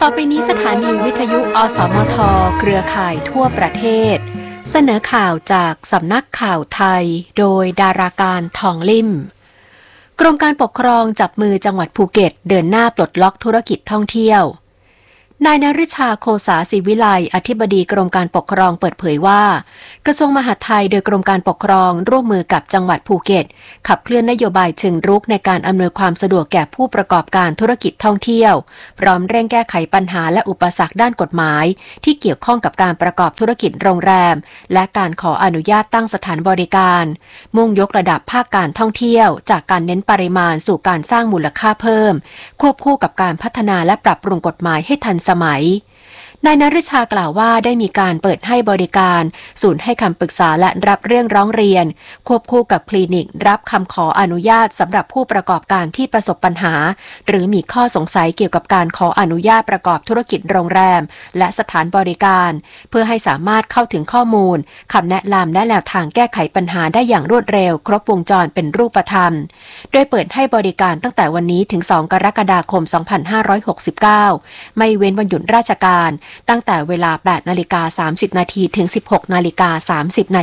ต่อไปนี้สถานีวิทยุอสมทเครือข่ายทั่วประเทศเสนอข่าวจากสำนักข่าวไทยโดยดาราการทองลิ่มกรมการปกครองจับมือจังหวัดภูเก็ตเดินหน้าปลดล็อกธุรกิจท่องเที่ยวนายนฤชาโคสาศิวิไลอธิบดีกรมการปกครองเปิดเผยว่ากระทรวงมหาดไทยโดยกรมการปกครองร่วมมือกับจังหวัดภูเก็ตขับเคลื่อนนโยบายเชิงรุกในการอำนวยความสะดวกแก่ผู้ประกอบการธุรกิจท่องเที่ยวพร้อมเร่งแก้ไขปัญหาและอุปสรรคด้านกฎหมายที่เกี่ยวข้องกับการประกอบธุรกิจโรงแรมและการขออนุญาตตั้งสถานบริการมุ่งยกระดับภาคการท่องเที่ยวจากการเน้นปริมาณสู่การสร้างมูลค่าเพิ่มควบคู่กับการพัฒนาและปรับปรุงกฎหมายให้ทันสมัยนายนฤชากล่าวว่าได้มีการเปิดให้บริการศูนย์ให้คำปรึกษาและรับเรื่องร้องเรียนควบคู่กับคลินิกรับคำขออนุญาตสำหรับผู้ประกอบการที่ประสบปัญหาหรือมีข้อสงสัยเกี่ยวกับการขออนุญาตประกอบธุรกิจโรงแรมและสถานบริการเพื่อให้สามารถเข้าถึงข้อมูลคำแนะนำและแนวทางแก้ไขปัญหาได้อย่างรวดเร็วครบวงจรเป็นรูปธรรมโดยเปิดให้บริการตั้งแต่วันนี้ถึง2กรกฎาคม2569ไม่เว้นวันหยุดราชการตั้งแต่เวลา 8:30 น.ถึง 16:30 น.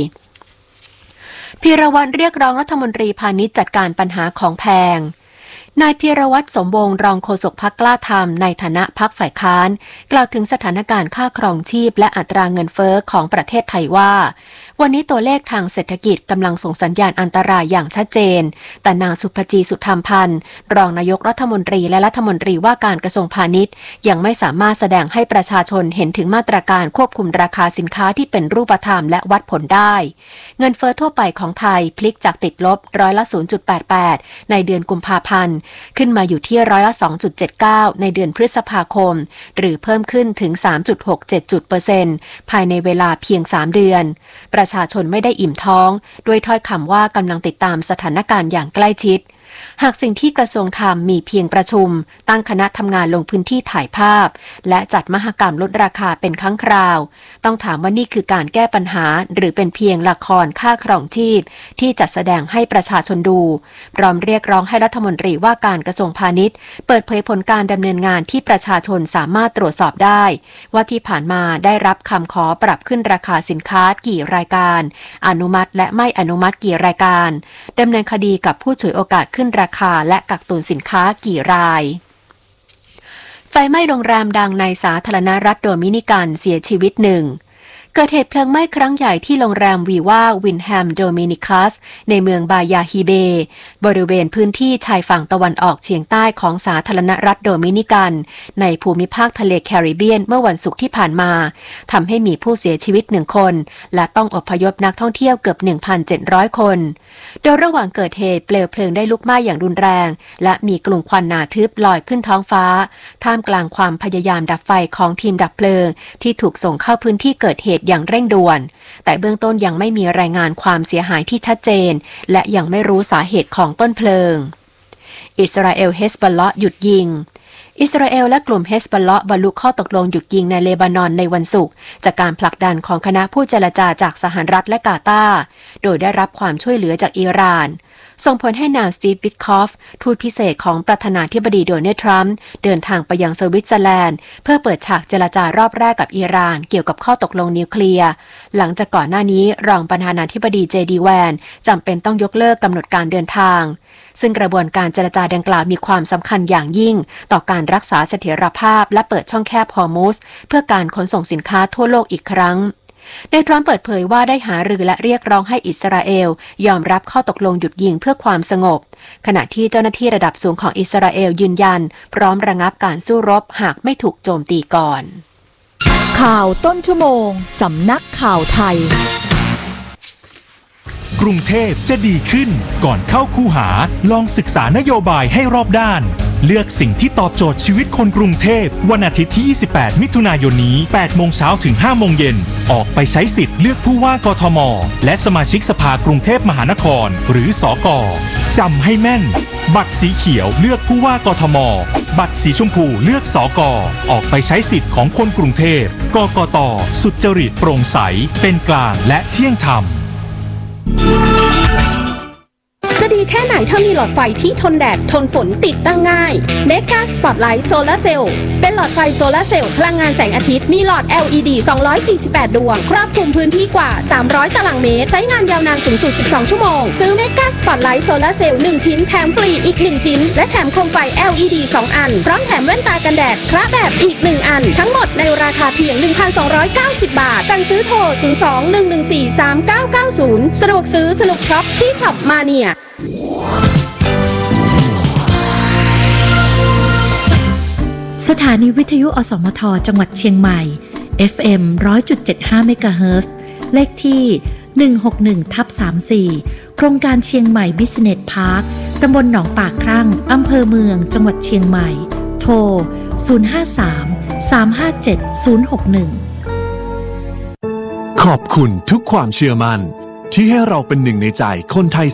พีรวัตรเรียกร้องรัฐมนตรีพาณิชย์จัดการปัญหาของแพงนายพีรวัตรสมวงศ์รองโฆษกพรรคกล้าทำในฐานะพรรคฝ่ายค้านกล่าวถึงสถานการณ์ค่าครองชีพและอัตราเงินเฟ้อของประเทศไทยว่าวันนี้ตัวเลขทางเศรษฐกิจกำลังส่งสัญญาณอันตรายอย่างชัดเจนแต่นางสุภจีสุธรรมพันธ์รองนายกรัฐมนตรีและรัฐมนตรีว่าการกระทรวงพาณิชย์ยังไม่สามารถแสดงให้ประชาชนเห็นถึงมาตรการควบคุมราคาสินค้าที่เป็นรูปธรรมและวัดผลได้เงินเฟ้อทั่วไปของไทยพลิกจากติดลบ0.88%ในเดือนกุมภาพันธ์ขึ้นมาอยู่ที่2.79%ในเดือนพฤษภาคมหรือเพิ่มขึ้นถึง 3.67% ภายในเวลาเพียง3เดือนประชาชนไม่ได้อิ่มท้องด้วยถ้อยคำว่ากำลังติดตามสถานการณ์อย่างใกล้ชิดหากสิ่งที่กระทรวงทำมีเพียงประชุมตั้งคณะทำงานลงพื้นที่ถ่ายภาพและจัดมหกรรมลดราคาเป็นครั้งคราวต้องถามว่านี่คือการแก้ปัญหาหรือเป็นเพียงละครค่าครองชีพที่จัดแสดงให้ประชาชนดูพร้อมเรียกร้องให้รัฐมนตรีว่าการกระทรวงพาณิชย์เปิดเผยผลการดำเนินงานที่ประชาชนสามารถตรวจสอบได้ว่าที่ผ่านมาได้รับคำขอปรับขึ้นราคาสินค้ากี่รายการอนุมัติและไม่อนุมัติกี่รายการดำเนินคดีกับผู้ฉวยโอกาสขึ้นราคาและกักตุนสินค้ากี่รายไฟไหม้โรงแรมดังในสาธารณรัฐโดมินิกันเสียชีวิต1เกิดเหตุเพลิงไหม้ครั้งใหญ่ที่โรงแรมวีว่าวินแฮมโดมินิคัสในเมืองบายาฮิเบบริเวณพื้นที่ชายฝั่งตะวันออกเฉียงใต้ของสาธารณรัฐโดมินิกันในภูมิภาคทะเลแคริบเบียนเมื่อวันศุกร์ที่ผ่านมาทำให้มีผู้เสียชีวิต1คนและต้องอพยพนักท่องเที่ยวเกือบ 1,700 คนโดยระหว่างเกิดเหตุเปลวเพลิงได้ลุกไหม้อย่างรุนแรงและมีกลุ่มควันหนาทึบลอยขึ้นท้องฟ้าท่ามกลางความพยายามดับไฟของทีมดับเพลิงที่ถูกส่งเข้าพื้นที่เกิดเหตุอย่างเร่งด่วนแต่เบื้องต้นยังไม่มีรายงานความเสียหายที่ชัดเจนและยังไม่รู้สาเหตุของต้นเพลิงอิสราเอลเฮซบอลเลาะห์หยุดยิงอิสราเอลและกลุ่มเฮซบอลเลาะห์บรรลุข้อตกลงหยุดยิงในเลบานอนในวันศุกร์จากการผลักดันของคณะผู้เจรจาจากสหรัฐและกาตาร์โดยได้รับความช่วยเหลือจากอิหร่านส่งผลให้นายสตีฟ วิทคอฟทูตพิเศษของประธานาธิบดีโดนัลด์ทรัมป์เดินทางไปยังสวิตเซอร์แลนด์เพื่อเปิดฉากเจรจารอบแรกกับอิหร่านเกี่ยวกับข้อตกลงนิวเคลียร์หลังจากก่อนหน้านี้รองประธานาธิบดีเจดีแวนจำเป็นต้องยกเลิกกำหนดการเดินทางซึ่งกระบวนการเจรจาดังกล่าวมีความสำคัญอย่างยิ่งต่อการรักษาเสถียรภาพและเปิดช่องแคบฮอร์มุซเพื่อการขนส่งสินค้าทั่วโลกอีกครั้งนายทรัมป์เปิดเผยว่าได้หารือและเรียกร้องให้อิสราเอลยอมรับข้อตกลงหยุดยิงเพื่อความสงบขณะที่เจ้าหน้าที่ระดับสูงของอิสราเอลยืนยันพร้อมระงับการสู้รบหากไม่ถูกโจมตีก่อนข่าวต้นชั่วโมงสำนักข่าวไทยกรุงเทพจะดีขึ้นก่อนเข้าคูหาลองศึกษานโยบายให้รอบด้านเลือกสิ่งที่ตอบโจทย์ชีวิตคนกรุงเทพวันอาทิตย์ที่ 28 มิถุนายนนี้ 8 โมงเช้าถึง 5 โมงเย็นออกไปใช้สิทธิ์เลือกผู้ว่ากทมและสมาชิกสภากรุงเทพมหานครหรือสก.จำให้แม่นบัตรสีเขียวเลือกผู้ว่ากทมบัตรสีชมพูเลือกสก.ออกไปใช้สิทธิ์ของคนกรุงเทพกกต.สุจริตโปร่งใสเป็นกลางและเที่ยงธรรมจะดีแค่ไหนถ้ามีหลอดไฟที่ทนแดดทนฝนติดตั้งง่าย Mega Spotlight Solar Cell เป็นหลอดไฟโซลาร์เซลล์พลังงานแสงอาทิตย์มีหลอด LED 248 ดวงครอบคลุมพื้นที่กว่า300ตารางเมตรใช้งานยาวนานสูงสุด12ชั่วโมงซื้อ Mega Spotlight Solar Cell 1 ชิ้นแถมฟรีอีก1ชิ้นและแถมโคมไฟ LED 2 อันพร้อมแถมแว่นตากันแดดพระแบบอีก1อันทั้งหมดในราคาเพียง 1,290 บาทสั่งซื้อโทร 02-114-3990 สะดวกซื้อสนุกช็อปที่ช็อปมาเนียสถานีวิทยุอสมทจังหวัดเชียงใหม่ FM 100.75 เมกะเฮิรตซ์เลขที่ 161/34 โครงการเชียงใหม่ Business Park ตำบลหนองปากครั่งอำเภอเมืองจังหวัดเชียงใหม่โทร 053-357-061 ขอบคุณทุกความเชื่อมั่นที่ให้เราเป็นหนึ่งในใจคนไทย